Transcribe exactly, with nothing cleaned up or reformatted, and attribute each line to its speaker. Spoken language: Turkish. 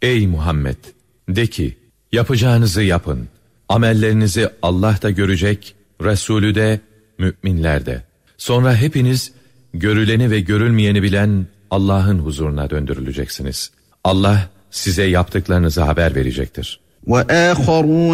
Speaker 1: Ey Muhammed! De ki, yapacağınızı yapın. Amellerinizi Allah da görecek, Resulü de, müminler de. Sonra hepiniz görüleni ve görülmeyeni bilen Allah'ın huzuruna döndürüleceksiniz. Allah size yaptıklarınızı haber verecektir.
Speaker 2: وَآخَرُونَ